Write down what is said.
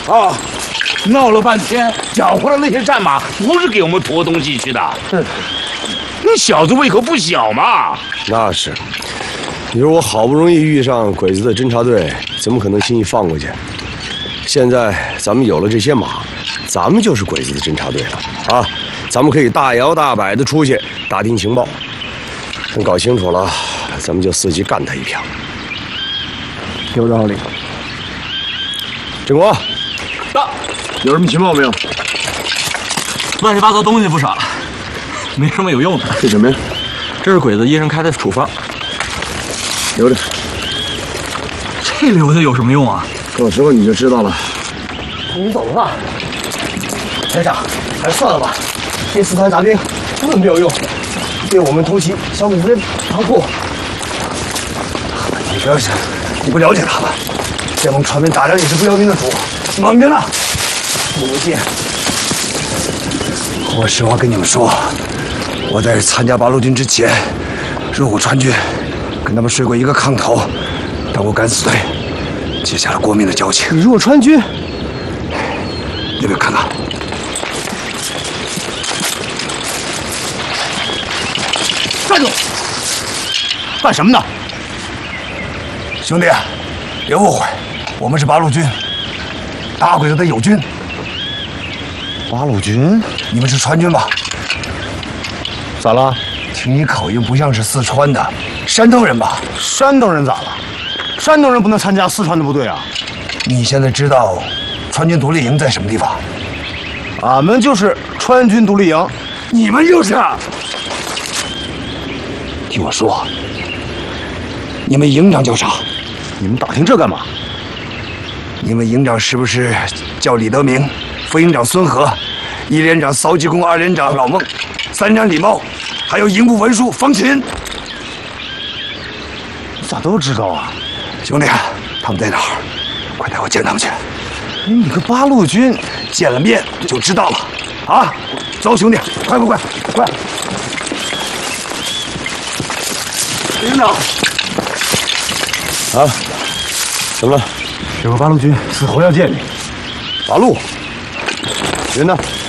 啊！闹了半天，搅和了那些战马，不是给我们驮东西去的。你小子胃口不小嘛！ 那是。你说我好不容易遇上鬼子的侦察队，怎么可能轻易放过去？现在咱们有了这些马，咱们就是鬼子的侦察队了啊！咱们可以大摇大摆的出去打听情报。等搞清楚了，咱们就伺机干他一票。 有道理。 郑国， 到，有什么情报没有？ 乱七八糟东西不少，没什么有用的。 这什么呀？ 这是鬼子医生开的处方， 留着。 这留下有什么用啊？ 到时候你就知道了。 你走了吧，连长，还是算了吧。这四川杂兵根本没有用，对我们突袭小鬼子的仓库。你不要想，你不了解他们。这帮传兵打仗也是不要命的主，忙着呢。不如进。我实话跟你们说，我在参加八路军之前，入伍川军，跟他们睡过一个炕头，当过敢死队，结下了过命的交情。 你入川军？ 那边看看。站住！干什么呢？兄弟，别误会，我们是八路军，打鬼子的友军。 八路军？ 你们是川军吧？ 咋了？ 听你口音不像是四川的，山东人吧？ 山东人咋了？山东人不能参加四川的部队啊！ 你现在知道川军独立营在什么地方？ 俺们就是川军独立营， 你们就是。听我说，你们营长叫啥？ 你们打听这干嘛？ 你们营长是不是叫李德明？副营长孙和，一连长骚技工，二连长老孟，三连长李茂，还有营部文书方琴。 你咋都知道啊？ 兄弟，他们在哪儿？快带我见他们去。 你个八路军， 见了面就知道了。啊，走，兄弟，快！营长， 啊，怎么了？ 有个八路军死活要见你。 八路，人呢？